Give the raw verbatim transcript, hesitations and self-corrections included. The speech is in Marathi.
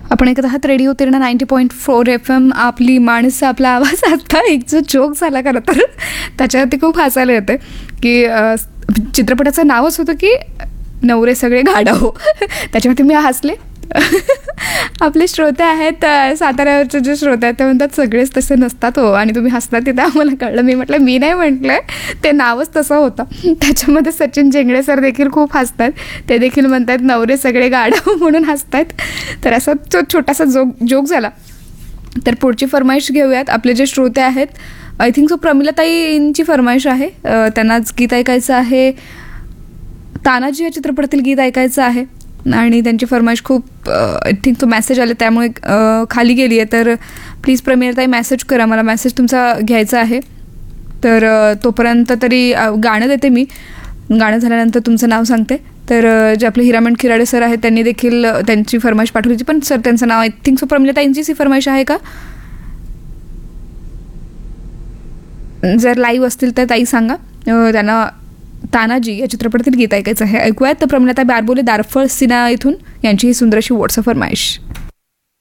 आपण ऐकत आहात radio तिरणा ninety point four F M. आपली माणसं, आपला आवाज. आता एक जो जोक झाला खरं तर त्याच्यावरती खूप हसायला येते की चित्रपटाचं नावच होतं की नवरे सगळे गाढव. त्याच्यावरती मी हसले. आपले श्रोते आहेत साताऱ्यावरचे जे श्रोते आहेत ते म्हणतात सगळेच तसे नसतात हो, आणि तुम्ही हसतात तिथे आम्हाला कळलं. मी म्हटलं मी नाही म्हटलं, ते नावच तसं होतं. त्याच्यामध्ये सचिन जेंगडे सर देखील खूप हसतात. ते देखील म्हणतात नवरे सगळे गाढव म्हणून हसतात. तर असा तो छोटासा जोक जोक झाला. तर पुढची फरमाईश घेऊयात. आपले जे श्रोते आहेत, आय थिंक सो प्रमिलाताईंची फरमाईश आहे. त्यांनाच गीत ऐकायचं आहे, तानाजी या चित्रपटातील गीत ऐकायचं आहे. आणि त्यांची फरमाईश खूप आय थिंक तो मेसेज आले त्यामुळे खाली गेली आहे. तर प्लीज प्रमिलाताई मेसेज करा, मला मेसेज तुमचा घ्यायचा आहे. तर तोपर्यंत तरी गाणं देते मी. गाणं झाल्यानंतर तुमचं नाव सांगते. तर जे आपले हिरामण खिराडे सर आहेत त्यांनी देखील त्यांची फरमाईश पाठवली होती, पण सर त्यांचं नाव आय थिंक सो प्रमिलाताईंचीच ही फरमाईश आहे का? जर लाईव्ह असतील तर ताई सांगा. त्यांना तानाजी या चित्रपटातील गीत ऐकायचं आहे. ऐकूयात तर प्रमिलाताई बारबोले, दारफळ सिना इथून यांची ही सुंदर अशी व्हॉट्सअप फरमाईश.